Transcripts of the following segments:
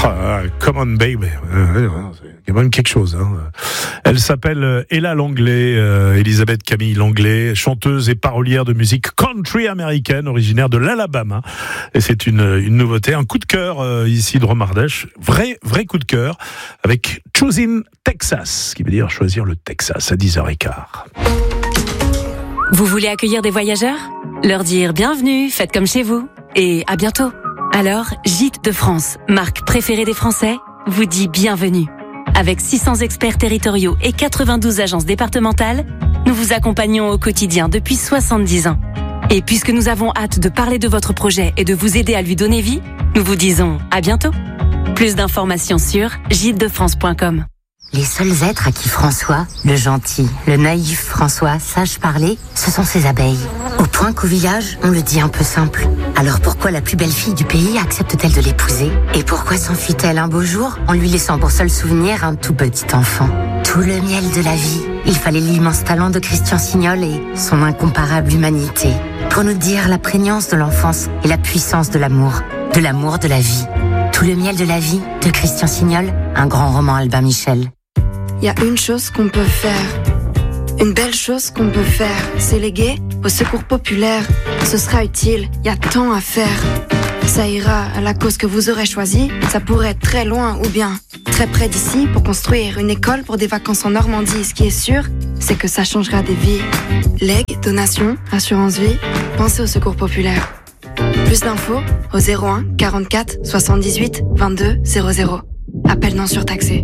Come on baby, il y a même quelque chose. Elle s'appelle Ella Langlais, Elisabeth Camille Langlais, chanteuse et parolière de musique country américaine, originaire de l'Alabama. Et c'est une nouveauté, un coup de cœur ici de Romardèche, vrai coup de cœur, avec Choosing Texas, ce qui veut dire choisir le Texas à 10h15. Vous voulez accueillir des voyageurs ? Leur dire bienvenue, faites comme chez vous, et à bientôt. Alors, Gîtes de France, marque préférée des Français, vous dit bienvenue. Avec 600 experts territoriaux et 92 agences départementales, nous vous accompagnons au quotidien depuis 70 ans. Et puisque nous avons hâte de parler de votre projet et de vous aider à lui donner vie, nous vous disons à bientôt. Plus d'informations sur gîtesdefrance.com. Les seuls êtres à qui François, le gentil, le naïf François, sache parler, ce sont ses abeilles. Au point qu'au village, on le dit un peu simple. Alors pourquoi la plus belle fille du pays accepte-t-elle de l'épouser ? Et pourquoi s'enfuit-elle un beau jour en lui laissant pour seul souvenir un tout petit enfant ? Tout le miel de la vie. Il fallait l'immense talent de Christian Signol et son incomparable humanité pour nous dire la prégnance de l'enfance et la puissance de l'amour de la vie. Tout le miel de la vie de Christian Signol, un grand roman Albin Michel. Il y a une chose qu'on peut faire, une belle chose qu'on peut faire, c'est léguer au secours populaire. Ce sera utile, il y a tant à faire. Ça ira à la cause que vous aurez choisie, ça pourrait être très loin ou bien très près d'ici pour construire une école pour des vacances en Normandie. Ce qui est sûr, c'est que ça changera des vies. Legs, donations, assurance vie, pensez au secours populaire. Plus d'infos au 01 44 78 22 00. Appel non surtaxé.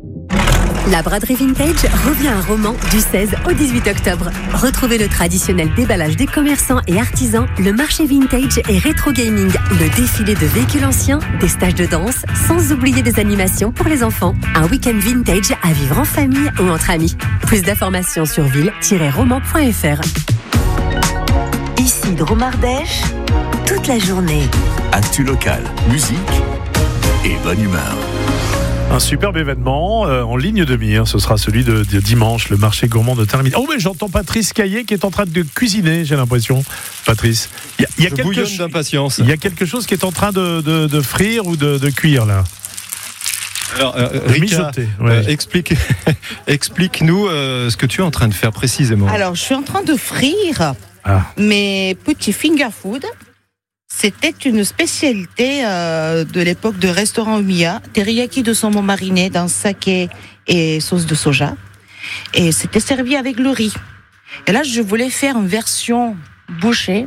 La braderie vintage revient à Romans du 16 au 18 octobre. Retrouvez le traditionnel déballage des commerçants et artisans, le marché vintage et rétro gaming, le défilé de véhicules anciens, des stages de danse, sans oublier des animations pour les enfants. Un week-end vintage à vivre en famille ou entre amis. Plus d'informations sur ville-romans.fr. Ici de Romardèche, toute la journée. Actu locale, musique et bonne humeur. Un superbe événement en ligne de mire, ce sera celui de dimanche, le marché gourmand de Termine. Oh mais j'entends Patrice Caillé qui est en train de cuisiner, j'ai l'impression. Patrice, il y a bouillonne d'impatience. Il y a quelque chose qui est en train de frire ou de cuire là. Alors, Rika, ouais. explique-nous ce que tu es en train de faire précisément. Alors, je suis en train de frire mes petits finger food. C'était une spécialité de l'époque de restaurant Umiya, teriyaki de saumon mariné dans saké et sauce de soja. Et c'était servi avec le riz. Et là, je voulais faire une version bouchée.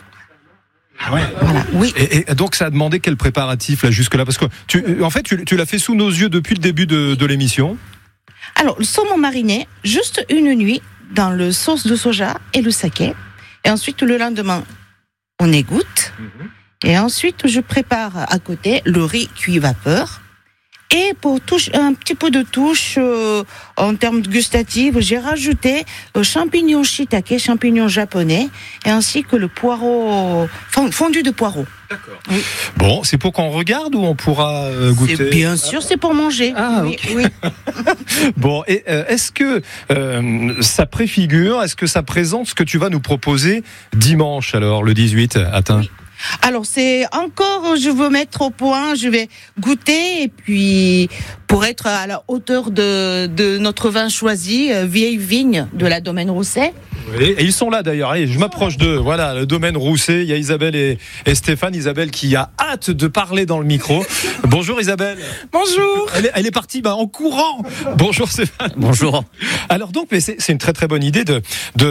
Ah ouais. Voilà, oui. Et donc, ça a demandé quel préparatif là jusque-là ? Parce que tu l'as fait sous nos yeux depuis le début de l'émission. Alors, le saumon mariné, juste une nuit dans le sauce de soja et le saké. Et ensuite, le lendemain, on égoutte. Et ensuite, je prépare à côté le riz cuit vapeur. Et pour un petit peu de touche en termes gustatifs, j'ai rajouté champignons shiitake, champignons japonais, et ainsi que le poireau, fondu de poireau. D'accord. Oui. Bon, c'est pour qu'on regarde ou on pourra goûter ? Bien sûr, c'est pour manger. Ah, oui, okay. Oui. Bon, et est-ce que ça préfigure, est-ce que ça présente ce que tu vas nous proposer dimanche, alors, le 18 à Tain ? Oui. Alors, c'est encore, je veux mettre au point, je vais goûter, et puis, pour être à la hauteur de notre vin choisi, vieille vigne de la Domaine Rousset. Oui, et ils sont là d'ailleurs, je m'approche d'eux, voilà, le Domaine Rousset, il y a Isabelle et Stéphane. Isabelle qui a hâte de parler dans le micro. Bonjour Isabelle. Bonjour. Elle est partie en courant. Bonjour Stéphane. Bonjour. Alors donc, mais c'est une très très bonne idée de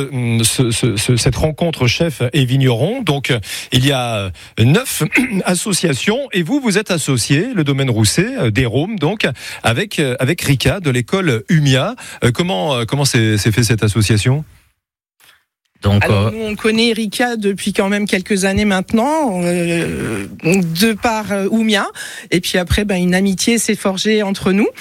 cette rencontre chef et vigneron. Donc il y a 9 associations et vous êtes associé, le Domaine Rousset, des Rhômes, donc avec Rika de l'école Umiya. Comment s'est fait cette association ? Donc, alors, nous, on connaît Rika depuis quand même quelques années maintenant, de par Umiya. Et puis après, une amitié s'est forgée entre nous.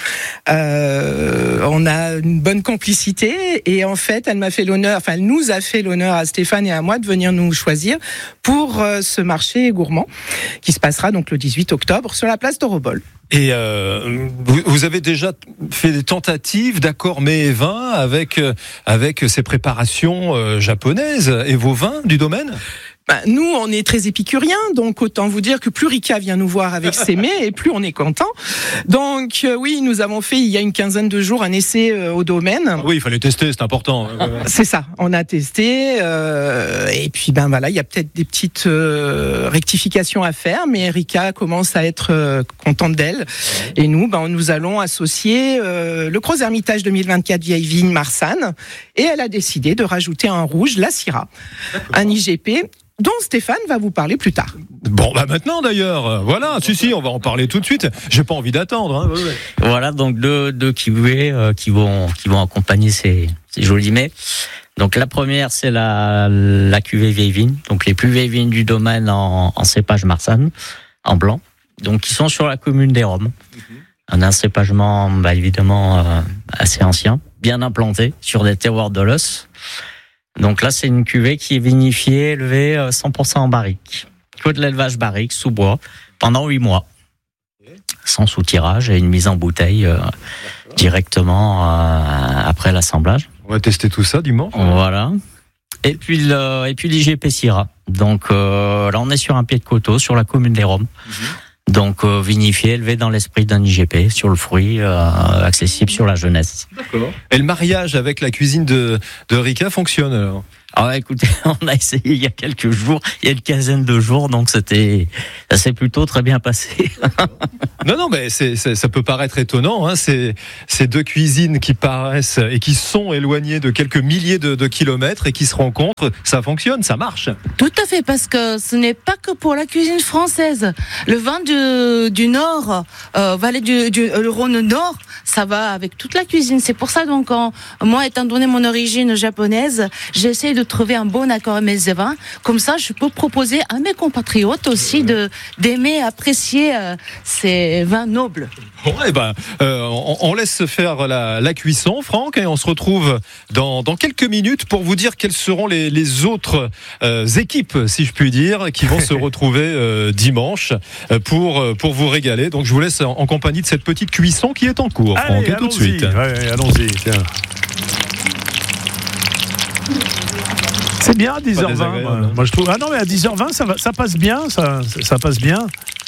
On a une bonne complicité. Et en fait, elle nous a fait l'honneur à Stéphane et à moi de venir nous choisir pour ce marché gourmand qui se passera donc le 18 octobre sur la place d'Orobol. Et vous avez déjà fait des tentatives d'accords mets et vins avec ces préparations japonaises et vos vins du domaine ? Nous, on est très épicuriens, donc autant vous dire que plus Rika vient nous voir avec ses mets, et plus on est content. Donc oui, nous avons fait il y a une quinzaine de jours un essai au domaine. Oui, il fallait tester, c'est important. C'est ça, on a testé, et puis voilà, il y a peut-être des petites rectifications à faire, mais Rika commence à être contente d'elle. Et nous, nous allons associer le Gros Hermitage 2024 Vieille Vigne Marsanne, et elle a décidé de rajouter en rouge la Syrah, un IGP dont Stéphane va vous parler plus tard. Bon, maintenant d'ailleurs, voilà, si, on va en parler tout de suite. J'ai pas envie d'attendre. Voilà, donc deux cuvées qui vont accompagner ces jolis mets. Donc la première, c'est la cuvée vieille vigne, donc les plus vieilles vignes du domaine en cépage Marsanne, en blanc, donc qui sont sur la commune des Roms. Un encépagement évidemment assez ancien, bien implanté sur des terroirs de l'os. Donc là, c'est une cuvée qui est vinifiée, élevée 100% en barrique. Que de l'élevage barrique, sous bois, pendant 8 mois. Sans sous-tirage et une mise en bouteille directement après l'assemblage. On va tester tout ça dimanche. Voilà. Et puis l'IGP Syrah. Donc là, on est sur un pied de coteau, sur la commune des Roms. Donc vinifié, élevé dans l'esprit d'un IGP, sur le fruit, accessible sur la jeunesse. D'accord. Et le mariage avec la cuisine de Rika fonctionne alors ? Ah écoutez, on a essayé il y a quelques jours, il y a une quinzaine de jours, donc ça s'est plutôt très bien passé. Non, mais ça peut paraître étonnant, hein, ces deux cuisines qui paraissent et qui sont éloignées de quelques milliers de kilomètres et qui se rencontrent, ça fonctionne, ça marche. Tout à fait, parce que ce n'est pas que pour la cuisine française. Le vin du Nord, vallée le Rhône Nord, ça va avec toute la cuisine. C'est pour ça, donc, moi, étant donné mon origine japonaise, j'essaie de trouver un bon accord avec mes vins. Comme ça, je peux proposer à mes compatriotes aussi d'aimer, apprécier ces vins nobles. Ouais, on laisse faire la cuisson, Franck, et on se retrouve dans quelques minutes pour vous dire quelles seront les autres équipes, si je puis dire, qui vont se retrouver dimanche pour vous régaler. Donc je vous laisse en compagnie de cette petite cuisson qui est en cours, Franck. Allez, tout de suite. Ouais, allons-y, tiens. C'est bien à 10h20. Moi je trouve. Ah non, mais à 10h20, ça passe bien, ça passe bien.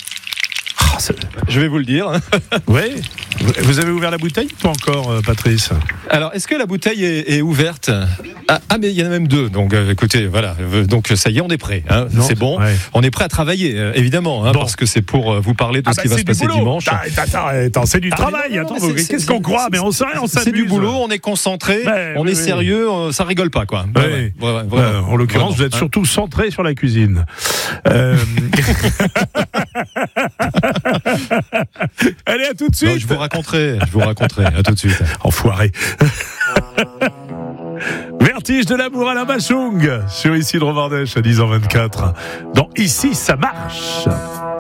Je vais vous le dire. Oui. Vous avez ouvert la bouteille ou pas encore, Patrice ? Alors, est-ce que la bouteille est ouverte ? Ah, mais il y en a même deux. Donc, écoutez, voilà. Donc, ça y est, on est prêt. Hein. C'est bon. Ouais. On est prêt à travailler, évidemment, hein, parce que c'est pour vous parler de ce qui va se passer dimanche. Attends, c'est du travail. Attends, qu'est-ce qu'on croit ? Mais on s'amuse. C'est du boulot. On est concentré. On est sérieux. Ça rigole pas, quoi. En l'occurrence, vous êtes surtout centré sur la cuisine. Allez, à tout de suite. Non, je vous raconterai. À tout de suite. Enfoiré. Vertige de l'amour à la Bachung sur Ici de Romardèche à 10h24. Dans Ici ça marche.